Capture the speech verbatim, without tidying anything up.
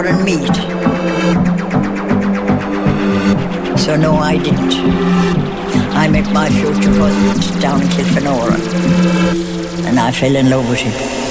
and meat. So no, I didn't. I met my future husband down in Kilfenora, and I fell in love with him.